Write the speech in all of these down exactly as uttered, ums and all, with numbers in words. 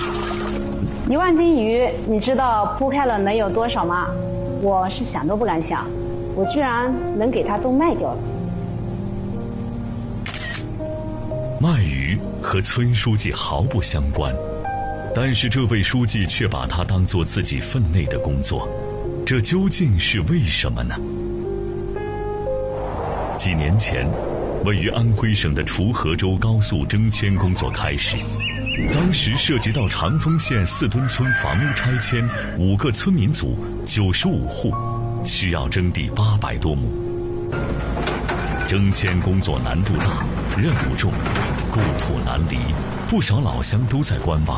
一万斤鱼，你知道铺开了能有多少吗？我是想都不敢想，我居然能给它都卖掉了。 卖鱼和村书记毫不相关，但是这位书记却把它当作自己分内的工作，这究竟是为什么呢？几年前，位于安徽省的锄禾洲高速征迁工作开始，当时涉及到长丰县四墩村房屋拆迁五个村民组九十五户，需要征地八百多亩。征迁工作难度大，任务重，故土难离，不少老乡都在观望。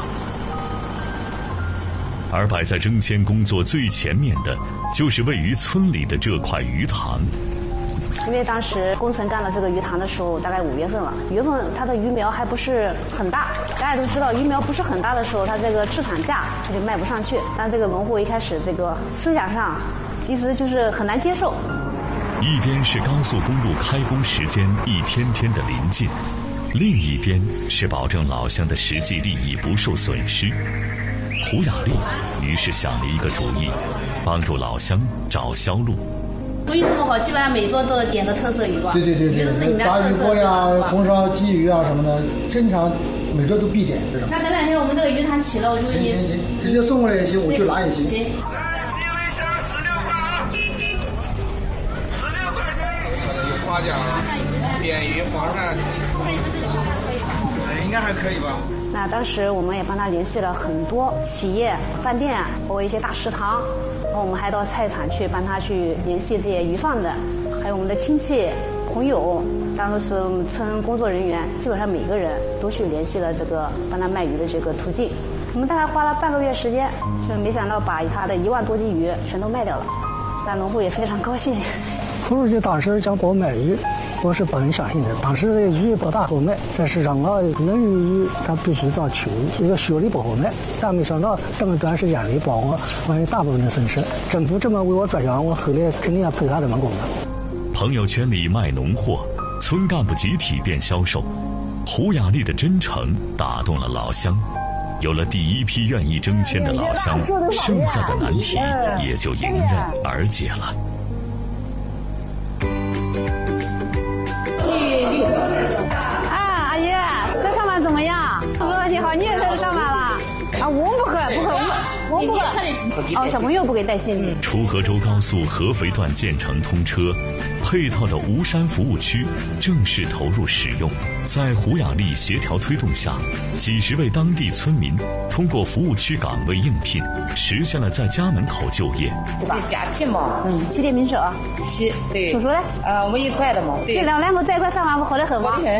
而摆在征迁工作最前面的，就是位于村里的这块鱼塘。 因为当时工程干了这个鱼塘的时候，大概五月份了，五月份它的鱼苗还不是很大，大家都知道鱼苗不是很大的时候，它这个市场价它就卖不上去。但这个农户一开始这个思想上，其实就是很难接受。 一边是高速公路开工时间一天天的临近，另一边是保证老乡的实际利益不受损失。胡雅丽于是想了一个主意，帮助老乡找销路。 生意这么好，基本上每桌都点个特色鱼吧。 对对对对，炸鱼锅呀、红烧鲫鱼啊什么的，正常每桌都必点这种。 那等两天我们这个鱼塘起了，我就给你。 行行行，直接送过来也行，我去拿也行。 行。 有花甲、扁鱼、黄鳝，应该还可以吧。 那当时我们也帮他联系了很多企业、饭店，包括一些大食堂。然后我们还到菜场去帮他去联系这些鱼贩子，还有我们的亲戚、朋友，当时我们村工作人员，基本上每个人都去联系了这个帮他卖鱼的这个途径。我们大概花了半个月时间，就没想到把他的一万多斤鱼全都卖掉了，那农户也非常高兴。 胡书记当时讲给我买鱼，我是不很相信的。当时这个鱼不大好卖，在市场上能鱼鱼它必须到秋，这个雪里不好卖。但没想到这么短时间里帮我完大部分的损失。政府这么为我着想，我后来肯定要赔他这么功的。 朋友圈里卖农货，村干部集体变销售。胡雅丽的真诚打动了老乡，有了第一批愿意征迁的老乡，剩下的难题也就迎刃而解了。 啊，阿姨，在上班怎么样？哥，你好，你也在这上班了？啊，我不喝，不喝，我我不喝。哦，小朋友不给带信。 锄禾洲高速合肥段建成通车，配套的吴山服务区正式投入使用。在胡雅丽协调推动下，几十位当地村民通过服务区岗位应聘，实现了在家门口就业。 对吧？假皮嘛， 嗯，七点平手啊。 皮对。 叔叔嘞？ 呃，我们一块的嘛。 这两两口在一块上班不好得很吗？ 好得很。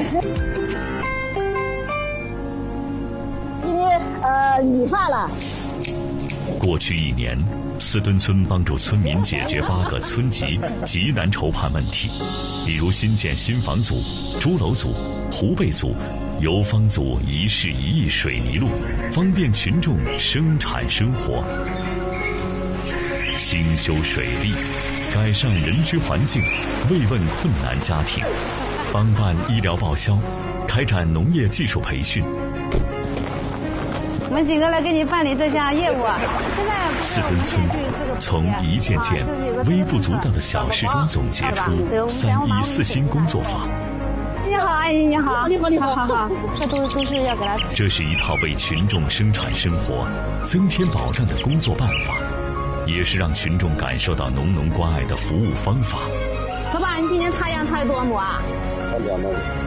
因为呃理发了。 过去一年，四墩村帮助村民解决八个村级极难筹判问题，比如新建新房组、朱楼组、湖背组、油坊组一室一亿水泥路，方便群众生产生活；兴修水利，改善人居环境，慰问困难家庭；帮办医疗报销，开展农业技术培训。 我们几个来给你办理这项业务啊！现在四墩村从一件件微不足道的小事中总结出三一四新工作法。 你好，阿姨，你好，你好，你好，好好，这都都是要给他。 这是一套为群众生产生活增添保障的工作办法，也是让群众感受到浓浓关爱的服务方法。 老板，你今年插秧插了多少亩啊？ 两亩。